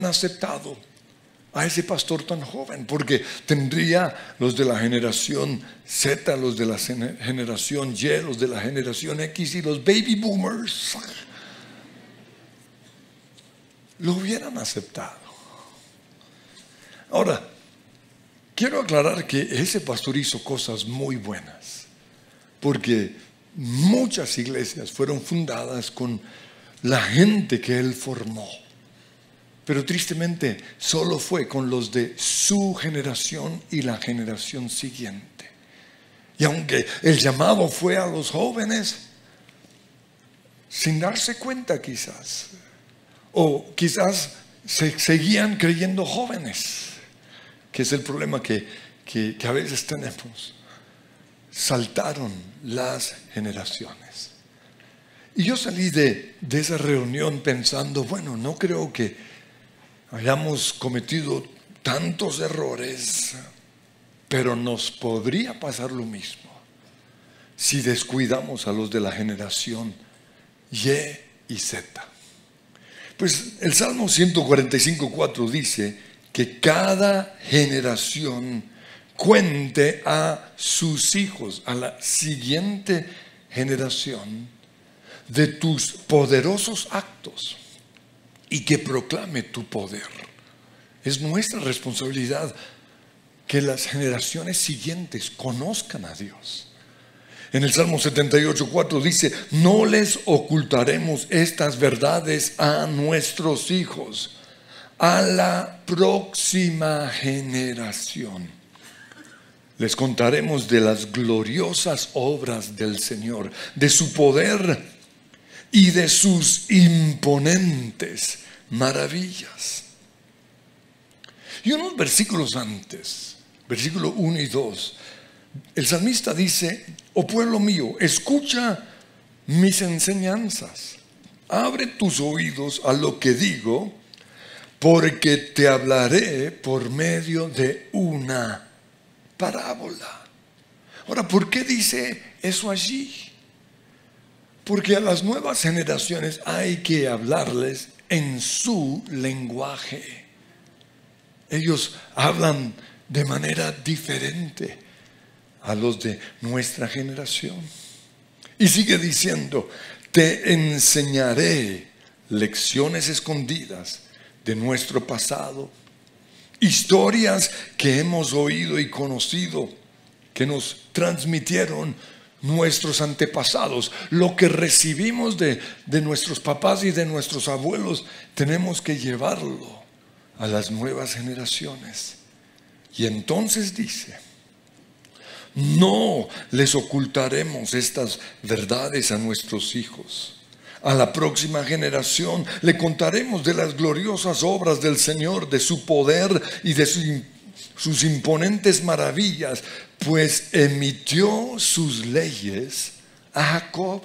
aceptado a ese pastor tan joven, porque tendría los de la generación Z, los de la generación Y, los de la generación X y los baby boomers lo hubieran aceptado. Ahora, quiero aclarar que ese pastor hizo cosas muy buenas, porque muchas iglesias fueron fundadas con la gente que él formó. Pero tristemente solo fue con los de su generación y la generación siguiente. Y aunque el llamado fue a los jóvenes, sin darse cuenta quizás, o quizás se seguían creyendo jóvenes, que es el problema que a veces tenemos. Saltaron las generaciones. Y yo salí de esa reunión pensando, bueno, no creo que hayamos cometido tantos errores, pero nos podría pasar lo mismo si descuidamos a los de la generación Y y Z. Pues el Salmo 145:4 dice que cada generación cuente a sus hijos, a la siguiente generación, de tus poderosos actos y que proclame tu poder. Es nuestra responsabilidad que las generaciones siguientes conozcan a Dios. En el Salmo 78:4 dice: no les ocultaremos estas verdades a nuestros hijos, a la próxima generación. Les contaremos de las gloriosas obras del Señor, de su poder y de sus imponentes maravillas. Y unos versículos antes, versículo 1 y 2, el salmista dice: oh pueblo mío, escucha mis enseñanzas, abre tus oídos a lo que digo, porque te hablaré por medio de una parábola. Ahora, ¿por qué dice eso allí? Porque a las nuevas generaciones hay que hablarles en su lenguaje. Ellos hablan de manera diferente a los de nuestra generación. Y sigue diciendo: te enseñaré lecciones escondidas de nuestro pasado, historias que hemos oído y conocido, que nos transmitieron nuestros antepasados. Lo que recibimos de nuestros papás y de nuestros abuelos, tenemos que llevarlo a las nuevas generaciones. Y entonces dice: no les ocultaremos estas verdades a nuestros hijos. A la próxima generación le contaremos de las gloriosas obras del Señor, de su poder y de sus imponentes maravillas, pues emitió sus leyes a Jacob,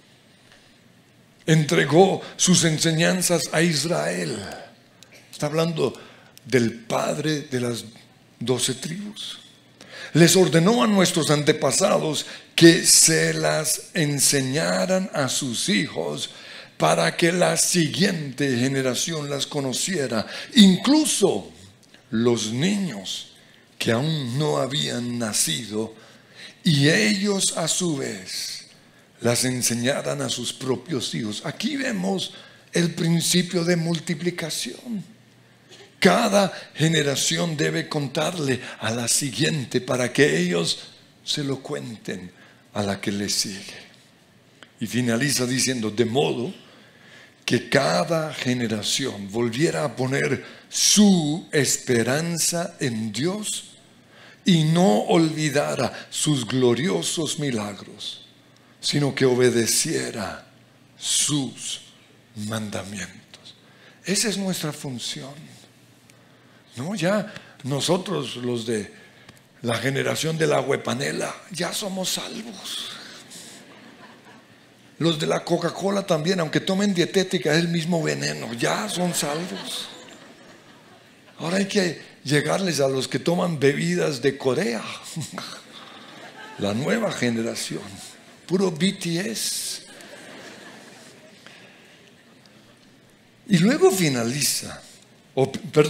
entregó sus enseñanzas a Israel. Está hablando del padre de las 12 tribus. Les ordenó a nuestros antepasados que se las enseñaran a sus hijos, para que la siguiente generación las conociera, incluso los niños que aún no habían nacido, y ellos a su vez las enseñaran a sus propios hijos. Aquí vemos el principio de multiplicación. Cada generación debe contarle a la siguiente para que ellos se lo cuenten a la que le sigue. Y finaliza diciendo: de modo que cada generación volviera a poner su esperanza en Dios y no olvidara sus gloriosos milagros, sino que obedeciera sus mandamientos. Esa es nuestra función. No, ya nosotros, los de la generación de la huepanela, ya somos salvos. Los de la Coca-Cola también, aunque tomen dietética, es el mismo veneno, ya son salvos. Ahora hay que llegarles a los que toman bebidas de Corea, la nueva generación, puro BTS. Y luego finaliza o